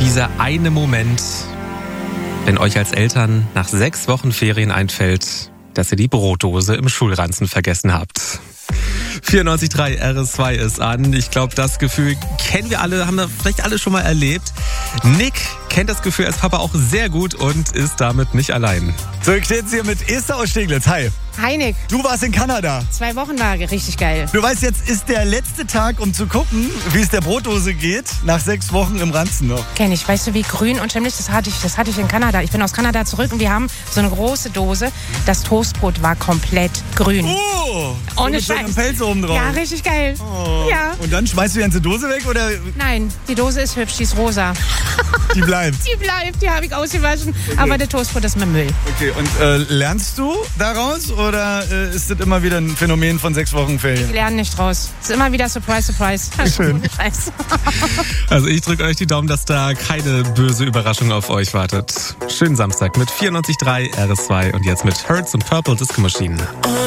Dieser eine Moment, wenn euch als Eltern nach 6 Wochen Ferien einfällt, dass ihr die Brotdose im Schulranzen vergessen habt. 94.3 RS2 ist an. Ich glaube, das Gefühl kennen wir alle, haben wir vielleicht alle schon mal erlebt. Nick kennt das Gefühl als Papa auch sehr gut und ist damit nicht allein. So, ich stehe jetzt hier mit Esther aus Steglitz. Hi. Hi Nick, Du warst in Kanada. 2 Wochen war richtig geil. Du weißt, jetzt ist der letzte Tag, um zu gucken, wie es der Brotdose geht, nach 6 Wochen im Ranzen noch. Kenn ich. Weißt du, wie grün und schimmelig das hatte ich in Kanada. Ich bin aus Kanada zurück und wir haben so eine große Dose. Das Toastbrot war komplett grün. Oh! Ohne mit so einem Scheiß. Pelz oben drauf. Ja, richtig geil. Oh. Ja. Und dann schmeißt du die ganze Dose weg oder Nein, die Dose ist hübsch, die ist rosa. die bleibt? Die bleibt, die habe ich ausgewaschen. Aber der Toastbrot ist mit Müll. Okay, und lernst du daraus oder ist das immer wieder ein Phänomen von 6 Wochen Ferien? Wir lernen nicht draus. Es ist immer wieder Surprise, Surprise. Schön. Scheiß. Also ich drücke euch die Daumen, dass da keine böse Überraschung auf euch wartet. Schönen Samstag mit 94.3 RS2 und jetzt mit Hertz und Purple Disco Machine.